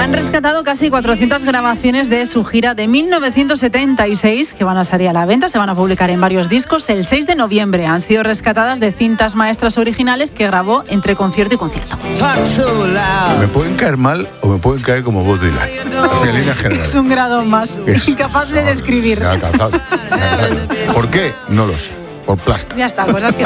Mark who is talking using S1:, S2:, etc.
S1: Han rescatado casi 400 grabaciones de su gira de 1976 que van a salir a la venta, se van a publicar en varios discos el 6 de noviembre. Han sido rescatadas de cintas maestras originales que grabó entre concierto y concierto.
S2: Me pueden caer mal o me pueden caer como Bob Dylan. Así en línea general.
S1: Es un grado más, incapaz de describir.
S2: ¿Por qué? No lo sé. Por plasta.
S1: Ya está, cosas que